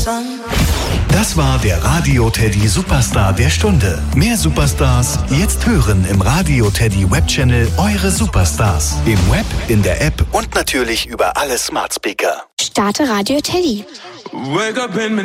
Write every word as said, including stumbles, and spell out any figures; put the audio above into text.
Das war der Radio Teddy Superstar der Stunde. Mehr Superstars jetzt hören im Radio Teddy Webchannel Eure Superstars. Im Web, in der App und natürlich über alle Smart Speaker. Starte Radio Teddy. Wake up in